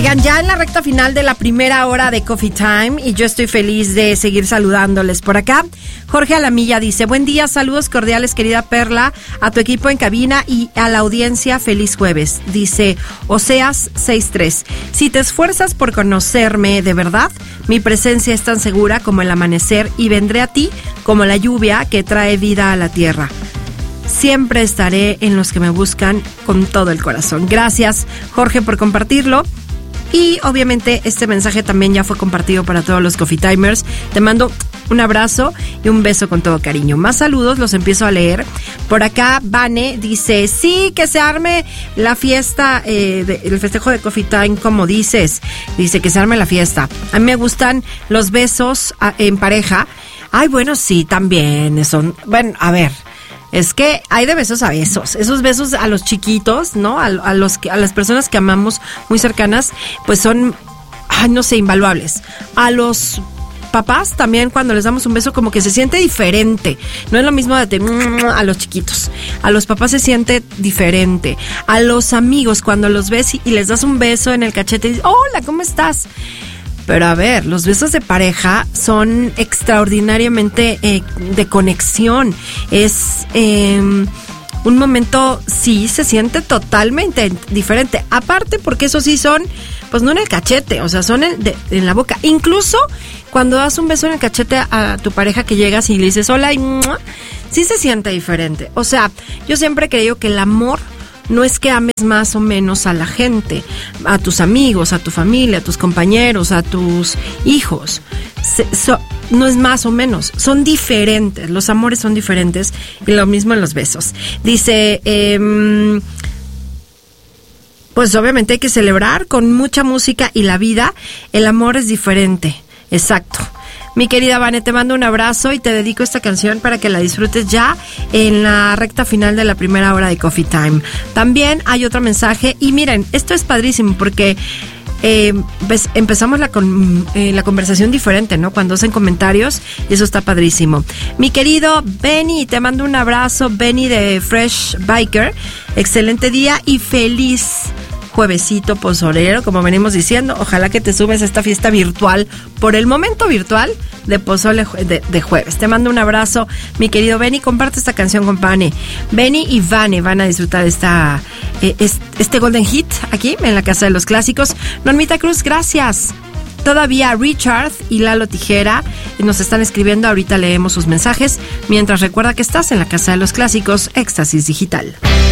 Oigan, ya en la recta final de la primera hora de Coffee Time y yo estoy feliz de seguir saludándoles por acá. Jorge Alamilla dice, buen día, saludos cordiales querida Perla, a tu equipo en cabina y a la audiencia, feliz jueves. Dice Oseas 6.3, si te esfuerzas por conocerme de verdad, mi presencia es tan segura como el amanecer y vendré a ti como la lluvia que trae vida a la tierra. Siempre estaré en los que me buscan con todo el corazón. Gracias, Jorge, por compartirlo. Y obviamente este mensaje también ya fue compartido para todos los Coffee Timers. Te mando un abrazo y un beso con todo cariño. Más saludos, los empiezo a leer. Por acá, Vane dice, sí, que se arme la fiesta, el festejo de Coffee Time, como dices. Dice que se arme la fiesta. A mí me gustan los besos en pareja. Ay, bueno, sí, también son... Bueno, a ver... Es que hay de besos a besos. Esos besos a los chiquitos, ¿no? A las personas que amamos muy cercanas, pues son, no sé, invaluables. A los papás también, cuando les damos un beso, como que se siente diferente. No es lo mismo de a los chiquitos. A los papás se siente diferente. A los amigos, cuando los ves y les das un beso en el cachete y dices, hola, ¿cómo estás? Pero a ver, los besos de pareja son extraordinariamente de conexión. Es un momento, sí, se siente totalmente diferente. Aparte porque esos sí son, pues no en el cachete, o sea, son en la boca. Incluso cuando das un beso en el cachete a tu pareja que llegas y le dices hola y sí se siente diferente. O sea, yo siempre he creído que el amor no es que ames más o menos a la gente, a tus amigos, a tu familia, a tus compañeros, a tus hijos. No es más o menos, son diferentes, los amores son diferentes y lo mismo en los besos. Dice, pues obviamente hay que celebrar con mucha música y la vida, el amor es diferente, exacto. Mi querida Vane, te mando un abrazo y te dedico esta canción para que la disfrutes ya en la recta final de la primera hora de Coffee Time. También hay otro mensaje y miren, esto es padrísimo porque pues empezamos la conversación diferente, ¿no? Cuando hacen comentarios y eso está padrísimo. Mi querido Benny, te mando un abrazo, Benny de Fresh Biker. Excelente día y feliz juevesito pozolero, como venimos diciendo. Ojalá que te subes a esta fiesta virtual, por el momento virtual, de pozole de jueves. Te mando un abrazo, mi querido Benny. Comparte esta canción con Vane. Benny y Vane van a disfrutar este Golden Hit aquí en la Casa de los Clásicos. Normita Cruz, gracias. Todavía Richard y Lalo Tijera nos están escribiendo. Ahorita leemos sus mensajes. Mientras, recuerda que estás en la Casa de los Clásicos, Éxtasis Digital.